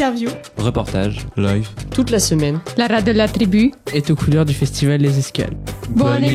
interviews, reportages, live, toute la semaine. la radio de la tribu est aux couleurs du festival Les Escales. Bonne